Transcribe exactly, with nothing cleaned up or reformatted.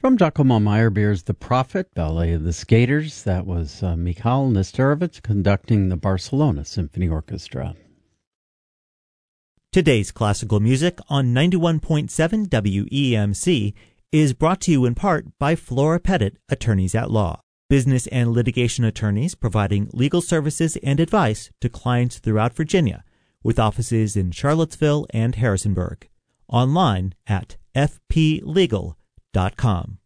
From Giacomo Meyerbeer's The Prophet, Ballet of the Skaters, that was uh, Mikhail Nesterovich conducting the Barcelona Symphony Orchestra. Today's classical music on ninety-one point seven W E M C is brought to you in part by Flora Pettit, Attorneys at Law, business and litigation attorneys providing legal services and advice to clients throughout Virginia, with offices in Charlottesville and Harrisonburg. Online at f p legal dot com.